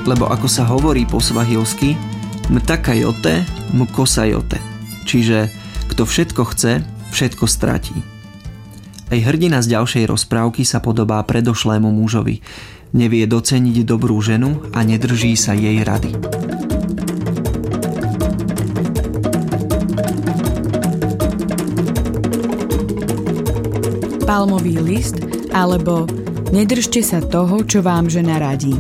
lebo ako sa hovorí po svahilsky, mtaka jote, mkosa jote. Čiže kto všetko chce, všetko stratí. Aj hrdina z ďalšej rozprávky sa podobá predošlému mužovi. Nevie doceniť dobrú ženu a nedrží sa jej rady. Palmový list alebo nedržte sa toho, čo vám žena radí.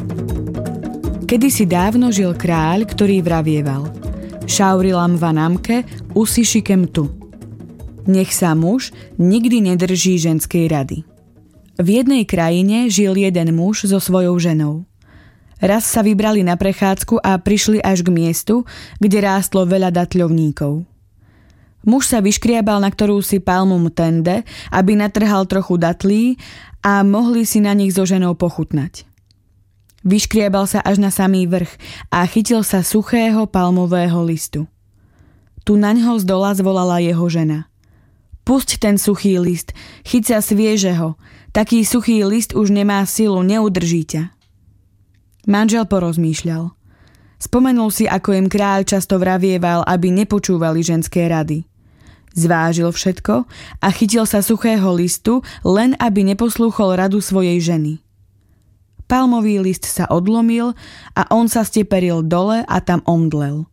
Kedysi dávno žil kráľ, ktorý vravieval: Šaurilam vanamke, usišikem tu. Nech sa muž nikdy nedrží ženskej rady. V jednej krajine žil jeden muž so svojou ženou. Raz sa vybrali na prechádzku a prišli až k miestu, kde rástlo veľa datľovníkov. Muž sa vyškriabal na ktorúsi palmu mtende, aby natrhal trochu datlí a mohli si na nich so ženou pochutnať. Vyškriabal sa až na samý vrch a chytil sa suchého palmového listu. Tu naňho zdola zvolala jeho žena: Pusť ten suchý list, chyť sa sviežeho, taký suchý list už nemá silu, neudrží ťa. Manžel porozmýšľal. Spomenul si, ako im kráľ často vravieval, aby nepočúvali ženské rady. Zvážil všetko a chytil sa suchého listu, len aby neposlúchol radu svojej ženy. Palmový list sa odlomil a on sa steperil dole a tam omdlel.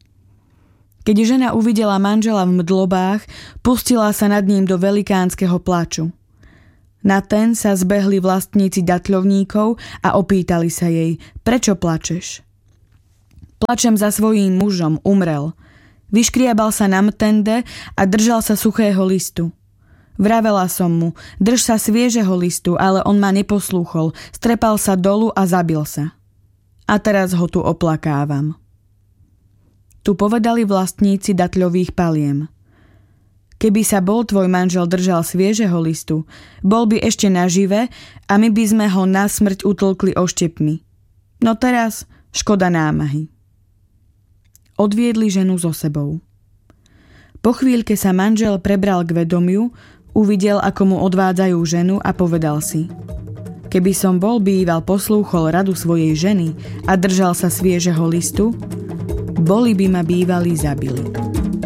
Keď žena uvidela manžela v mdlobách, pustila sa nad ním do velikánskeho plaču. Na ten sa zbehli vlastníci datľovníkov a opýtali sa jej: Prečo plačeš? Plačem za svojím mužom, umrel. Vyškriabal sa na mtende a držal sa suchého listu. Vravela som mu: Drž sa sviežeho listu, ale on ma neposlúchol, strepal sa dolu a zabil sa. A teraz ho tu oplakávam. Tu povedali vlastníci datľových paliem: Keby sa bol tvoj manžel držal sviežeho listu, bol by ešte nažive a my by sme ho na smrť utlkli oštepmi. No teraz škoda námahy. Odviedli ženu so sebou. Po chvíľke sa manžel prebral k vedomiu, uvidel, ako mu odvádzajú ženu a povedal si: Keby som bol býval poslúchol radu svojej ženy a držal sa sviežeho listu, boli by ma bývali zabili.